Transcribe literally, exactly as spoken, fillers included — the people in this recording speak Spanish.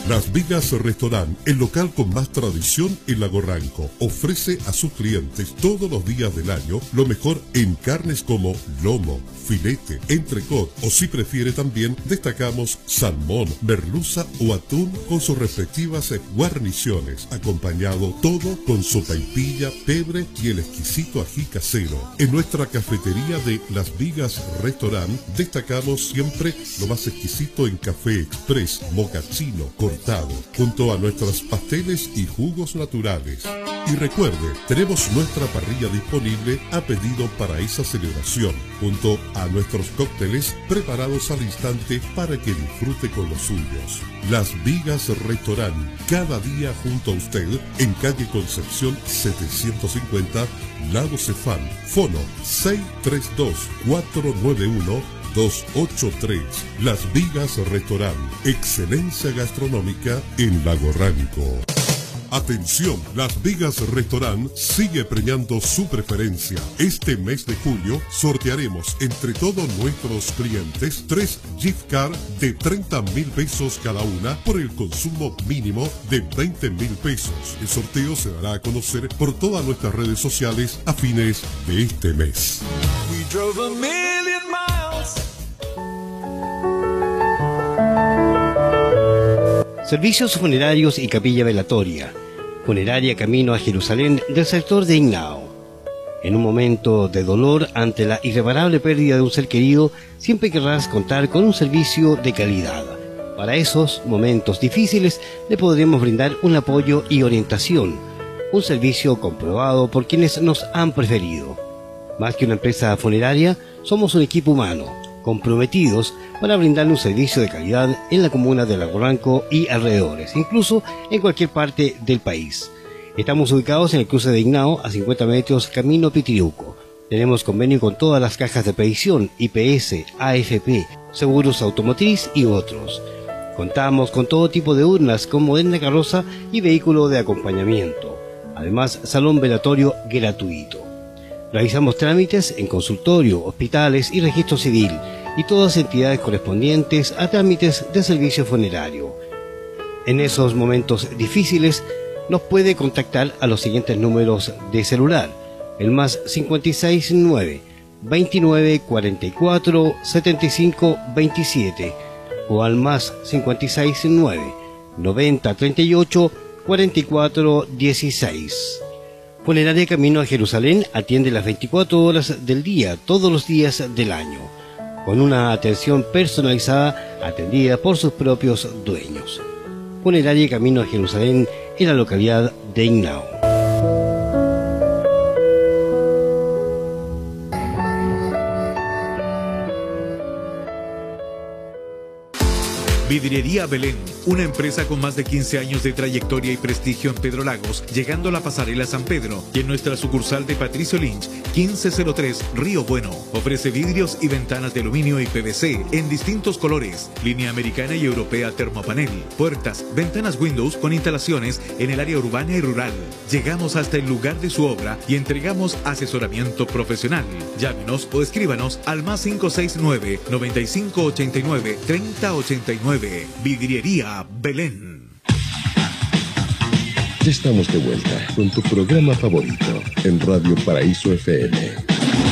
Las Vigas Restaurant, el local con más tradición en Lago Ranco, ofrece a sus clientes todos los días del año lo mejor en carnes como lomo, filete, entrecot o si prefiere también destacamos salmón, merluza o atún con sus respectivas guarniciones, acompañado todo con sopaipilla, pebre y el exquisito ají casero. En nuestra cafetería de Las Vigas Restaurant destacamos siempre lo más exquisito en café express, mocachino, cortado, junto a nuestros pasteles y jugos naturales. Y recuerde, tenemos nuestra parrilla disponible a pedido para esa celebración, junto a nuestros cócteles preparados al instante para que disfrute con los suyos. Las Vigas Restaurant, cada día junto a usted, en calle Concepción setecientos cincuenta, Lago Cefán. Fono seis tres dos, cuatro nueve uno, dos ocho tres. Las Vigas Restaurant, excelencia gastronómica en Lago Ranco. Atención, Las Vigas Restaurant sigue premiando su preferencia. Este mes de julio sortearemos entre todos nuestros clientes tres gift cards de treinta mil pesos cada una por el consumo mínimo de veinte mil pesos. El sorteo se dará a conocer por todas nuestras redes sociales a fines de este mes. We drove a million miles. Servicios funerarios y capilla velatoria. Funeraria Camino a Jerusalén del sector de Ignao. En un momento de dolor ante la irreparable pérdida de un ser querido, siempre querrás contar con un servicio de calidad. Para esos momentos difíciles le podremos brindar un apoyo y orientación, un servicio comprobado por quienes nos han preferido. Más que una empresa funeraria, somos un equipo humano, comprometidos para brindarle un servicio de calidad en la comuna de Lago Ranco y alrededores, incluso en cualquier parte del país. Estamos ubicados en el cruce de Ignao, a cincuenta metros camino Pitiriuco. Tenemos convenio con todas las cajas de previsión, I P S, A F P, seguros automotriz y otros. Contamos con todo tipo de urnas con moderna carroza y vehículo de acompañamiento. Además, salón velatorio gratuito. Realizamos trámites en consultorio, hospitales y registro civil y todas entidades correspondientes a trámites de servicio funerario. En esos momentos difíciles nos puede contactar a los siguientes números de celular: el más cincuenta y seis nueve, veintinueve cuarenta y cuatro, setenta y cinco veintisiete o al más cincuenta y seis nueve, noventa treinta y ocho, cuarenta y cuatro dieciséis. Funeraria Camino a Jerusalén atiende las veinticuatro horas del día, todos los días del año, con una atención personalizada atendida por sus propios dueños. Funeraria Camino a Jerusalén en la localidad de Ignao. Vidriería Belén, una empresa con más de quince años de trayectoria y prestigio en Pedro Lagos, llegando a la pasarela San Pedro, y en nuestra sucursal de Patricio Lynch, quince cero tres, Río Bueno. Ofrece vidrios y ventanas de aluminio y P V C en distintos colores, línea americana y europea termopanel, puertas, ventanas Windows con instalaciones en el área urbana y rural. Llegamos hasta el lugar de su obra y entregamos asesoramiento profesional. Llámenos o escríbanos al más cinco seis nueve, noventa y cinco ochenta y nueve, treinta ochenta y nueve. Vidriería Belén. Ya estamos de vuelta con tu programa favorito en Radio Paraíso F M.